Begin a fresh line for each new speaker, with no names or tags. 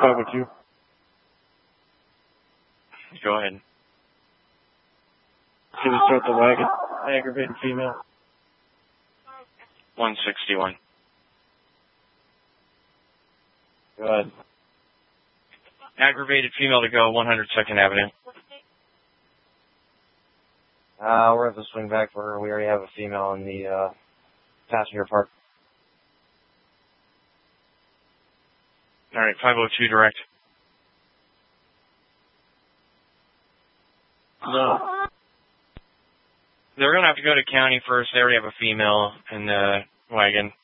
502.
Go ahead.
Can you start the wagon? Aggravated female.
161.
Go ahead.
Aggravated female to go, 102nd Avenue.
We're going to swing back for her. We already have a female in the passenger park.
All right, 502 direct.
No.
They're going to have to go to county first. They already have a female in the wagon.